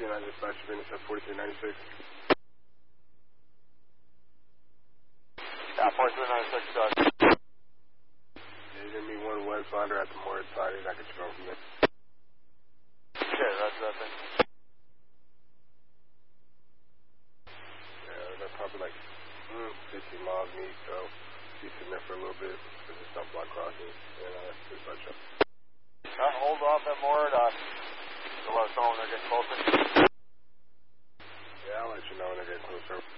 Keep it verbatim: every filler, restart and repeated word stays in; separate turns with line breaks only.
nine dispatch, Venus at forty-three ninety-six.
Yeah, forty-three ninety-six, go ahead.
Yeah, you're gonna meet one west finder at the Morris side, and I can go from there.
Okay, that's that thing.
Yeah, they're probably like mm, fifteen miles east, so be sitting there for a little bit. There's just some block crossing, and uh, dispatch up.
Uh, hold off at Mord, uh, to let us know when they're getting closer.
Yeah, I'll let you know when they're getting closer.